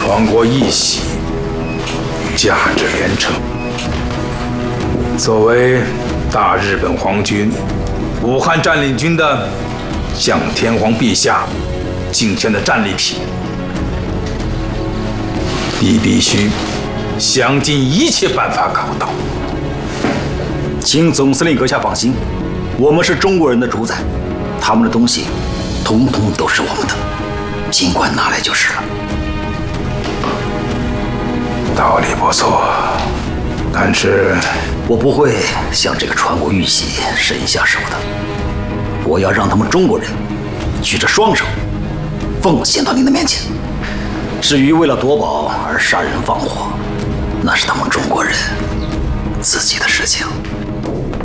传国义玺，价值连城。作为大日本皇军武汉占领军的向天皇陛下敬献的战利品，你必须想尽一切办法搞到。 请总司令阁下放心，我们是中国人的主宰，他们的东西统统都是我们的，尽管拿来就是了。 道理不错，但是我不会向这个传国玉玺伸下手的。我要让他们中国人举着双手奉献到您的面前。至于为了夺宝而杀人放火，那是他们中国人自己的事情。